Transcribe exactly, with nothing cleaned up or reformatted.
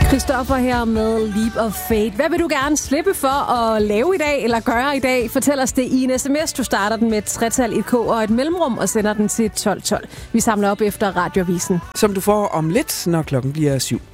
Christoffer her med Leap of Faith. Hvad vil du gerne slippe for at lave i dag, eller gøre i dag? Fortæl os det i en sms. Du starter den med et tretal, et k og et mellemrum, og sender den til tolv tolv. Vi samler op efter Radioavisen. Som du får om lidt, når klokken bliver syv.